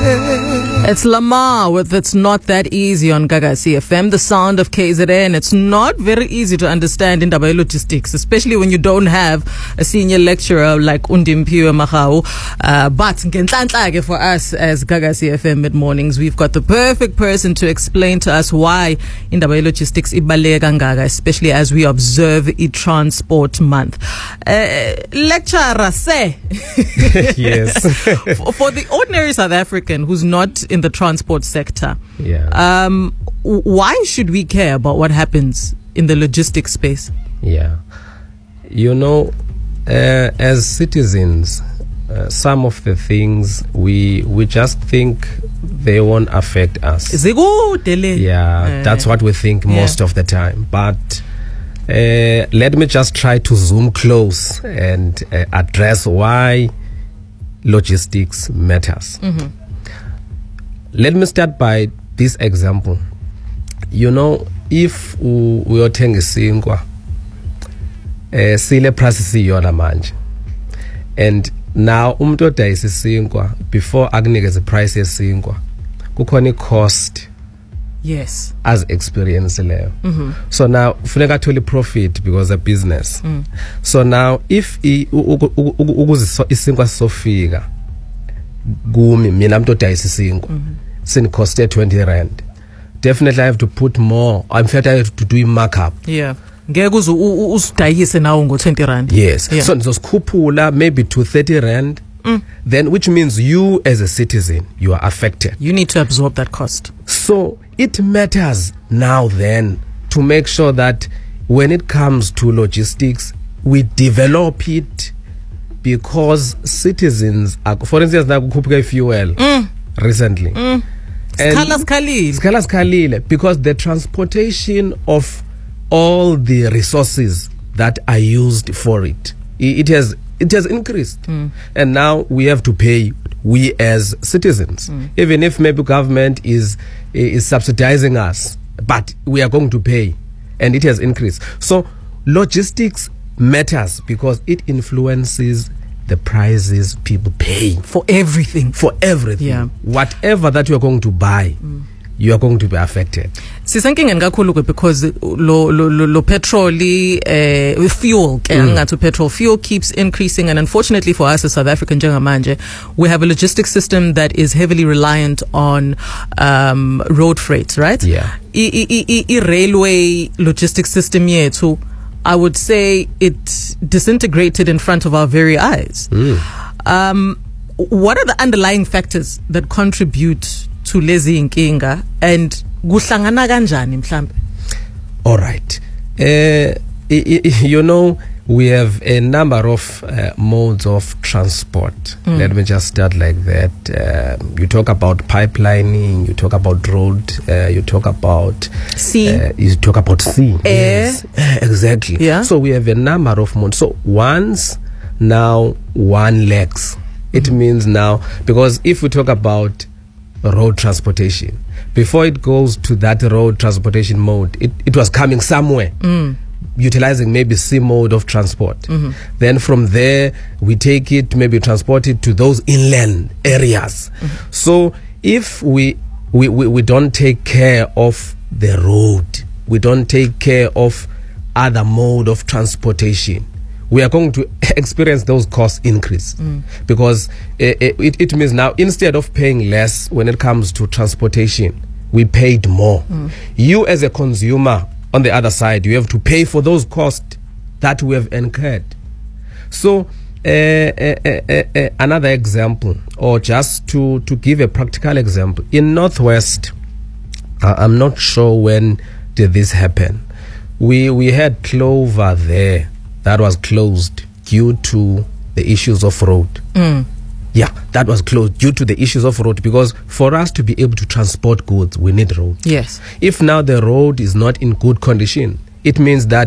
It's Lamar with It's Not That Easy on Gagasi FM, the sound of KZN. It's not very easy to understand in Indaba Logistics, especially when you don't have a senior lecturer like Undimpiwe Mahau. But for us as Gagasi FM mid-mornings, we've got the perfect person to explain to us why Indaba Logistics ibaluleke kangaka, especially as we observe e-transport month. Lecturer, say. Yes. For the ordinary South African who's not in the transport sector, why should we care about what happens in the logistics space? Yeah. You know, as citizens, some of the things we just think they won't affect us. That's what we think most of the time. But let me just try to zoom close and address why logistics matters. Mm-hmm. Let me start by this example. You know, if we are taking isinkwa, sile price siyona manje, and now umuntu odayisa isinkwa before akunikeze price yesinkwa kukhona cost. Yes. As experience leyo. Mm-hmm. So now funeka athole profit because a business. Mm. So now if isinkwa sofika kumi mina mntu odayisa isinkwa sin cost 20 rand, definitely I have to put more. In fact, I have to do a markup. Yeah. Ngeke usidayise nawo ngo-20 rand. Yes. Yeah. So nizokhuphula maybe to 30 rand. Then which means you as a citizen, you are affected. You need to absorb that cost. So it matters now then to make sure that when it comes to logistics, we develop it, because citizens are, for instance, now kukhuphuke fuel recently. Skala, because the transportation of all the resources that are used for it has increased. And now we have to pay, we as citizens, even if maybe government is subsidizing us, but we are going to pay, and it has increased. So logistics matters because it influences the prices people pay for everything. Yeah. Whatever that you are going to buy, you are going to be affected. Sisankingeni kakhulu because lo petrol fuel petrol fuel keeps increasing, and unfortunately for us as South African njengamanje, we have a logistics system that is heavily reliant on road freight, right? Yeah. Railway logistics system yethu, I would say it disintegrated in front of our very eyes. What are the underlying factors that contribute to lezi inkinga, and kuhlangana kanjani mhlambe? All right. You know, we have a number of modes of transport. Let me just start like that. You talk about pipelining, you talk about road, you talk about sea, you talk about sea, air. Yes, exactly. Yeah. So we have a number of modes. So once now one legs, it means now, because if we talk about road transportation, before it goes to that road transportation mode, it was coming somewhere, utilizing maybe sea mode of transport. Then from there we take it, maybe transport it to those inland areas. So if we don't take care of the road, we don't take care of other mode of transportation, we are going to experience those costs increase, because it means now instead of paying less when it comes to transportation, we paid more. You as a consumer on the other side, you have to pay for those costs that we have incurred. So another example, or just to give a practical example, in Northwest, I'm not sure when did this happen. We had Clover there that was closed due to the issues of road. Yeah, that was closed due to the issues of road, because for us to be able to transport goods, we need road. Yes. If now the road is not in good condition, it means that